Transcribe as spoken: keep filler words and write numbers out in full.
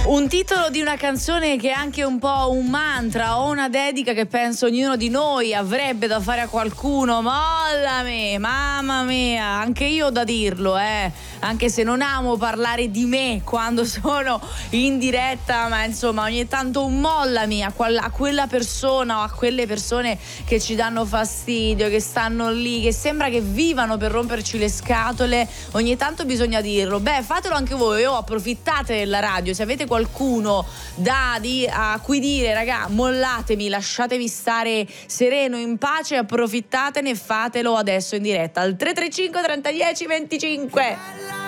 Un titolo di una canzone che è anche un po' un mantra o una dedica che penso ognuno di noi avrebbe da fare a qualcuno. Mollami, mamma mia, anche io ho da dirlo, eh. Anche se non amo parlare di me quando sono in diretta, ma insomma ogni tanto un mollami a, qual- a quella persona o a quelle persone che ci danno fastidio, che stanno lì, che sembra che vivano per romperci le scatole. Ogni tanto bisogna dirlo. Beh, fatelo anche voi, o approfittate della radio, se avete qualcuno da di, a cui dire raga mollatemi, lasciatemi stare sereno, in pace, approfittatene e fatelo adesso in diretta al tre tre cinque trenta dieci venticinque.